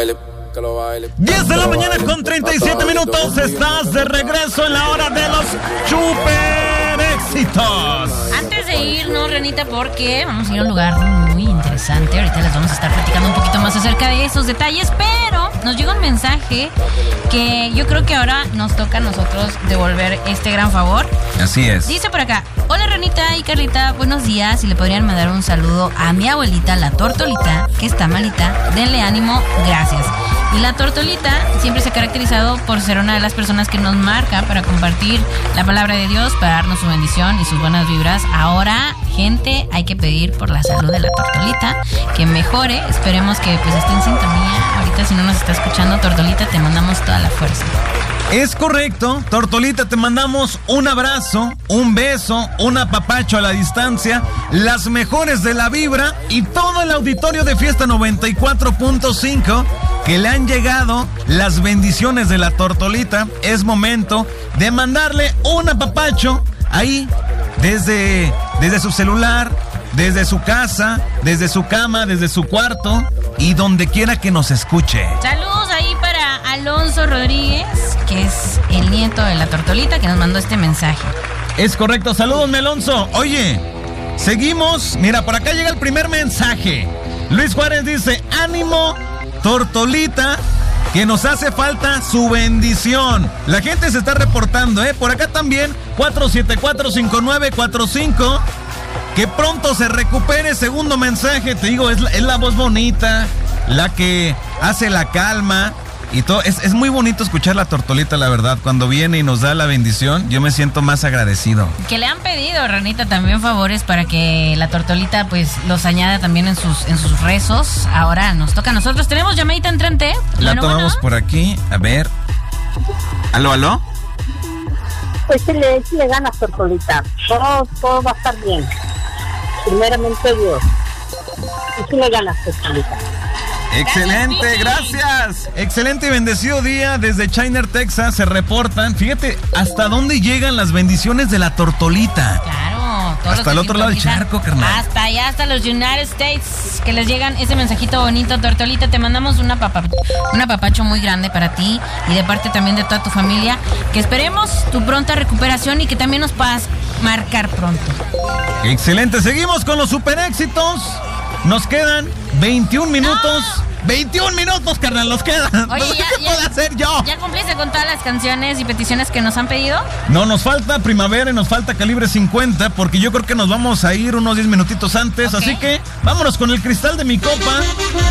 baile, que lo baile. 10 de la mañana con 37 minutos. Estás de regreso en la hora de los super éxitos. Antes de irnos, Renita, porque vamos a ir a un lugar muy interesante. Ahorita les vamos a estar platicando un poquito más acerca de esos detalles, pero nos llega un mensaje que yo creo que ahora nos toca a nosotros devolver este gran favor. Así es. Dice por acá: hola Renita y Carlita, buenos días. Y le podrían mandar un saludo a mi abuelita, la Tortolita, que está malita. Denle ánimo, gracias. Y la Tortolita siempre se ha caracterizado por ser una de las personas que nos marca para compartir la palabra de Dios, para darnos su bendición y sus buenas vibras. Ahora, gente, hay que pedir por la salud de la Tortolita, que mejore. Esperemos que pues esté en sintonía. Ahorita, si no nos está escuchando, Tortolita, te mandamos toda la fuerza. Es correcto, Tortolita, te mandamos un abrazo, un beso, un apapacho a la distancia, las mejores de la vibra y todo el auditorio de Fiesta 94.5 que le han llegado las bendiciones de la Tortolita. Es momento de mandarle un apapacho ahí desde su celular, desde su casa, desde su cama, desde su cuarto y donde quiera que nos escuche. Saludos ahí para Alonso Rodríguez, que es el nieto de la Tortolita, que nos mandó este mensaje. Es correcto, saludos, mi Alonso. Oye, seguimos. Mira, por acá llega el primer mensaje. Luis Juárez dice: ánimo, Tortolita, que nos hace falta su bendición. La gente se está reportando, Por acá también, 474-5945. Que pronto se recupere. Segundo mensaje, te digo, es la voz bonita, la que hace la calma y todo. Es muy bonito escuchar la Tortolita, la verdad. Cuando viene y nos da la bendición, yo me siento más agradecido. Que le han pedido, Renita, también favores para que la Tortolita pues los añada también en sus rezos. Ahora nos toca a nosotros. Tenemos llamadita entrante. La tomamos por aquí, a ver. ¿Aló? Pues si le ganas, Tortolita, todo va a estar bien. Primeramente Dios. Y si le ganas, Tortolita. Excelente, gracias. Excelente y bendecido día desde Chiner, Texas. Se reportan. Fíjate hasta dónde llegan las bendiciones de la Tortolita. Claro. Hasta el otro lado del charco, carnal. Hasta allá, hasta los United States, que les llegan ese mensajito bonito. Tortolita, te mandamos un apapacho muy grande para ti y de parte también de toda tu familia. Que esperemos tu pronta recuperación y que también nos puedas marcar pronto. Excelente, seguimos con los super éxitos. Nos quedan 21 minutos. ¡No! 21 minutos, carnal, nos quedan. Oye, ¿qué puedo hacer yo? ¿Ya cumpliste con todas las canciones y peticiones que nos han pedido? No, nos falta Primavera y nos falta Calibre 50, porque yo creo que nos vamos a ir unos 10 minutitos antes. Okay. Así que vámonos con el cristal de mi copa.